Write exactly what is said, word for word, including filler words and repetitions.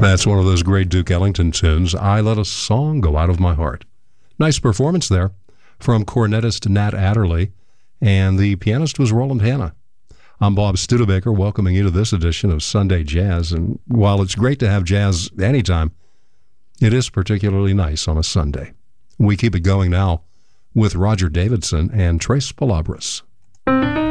That's one of those great Duke Ellington tunes, I Let a Song Go Out of My Heart. Nice performance there from cornetist Nat Adderley, and the pianist was Roland Hanna. I'm Bob Studebaker, welcoming you to this edition of Sunday Jazz, and while it's great to have jazz anytime, it is particularly nice on a Sunday. We keep it going now with Roger Davidson and Tres Palabras.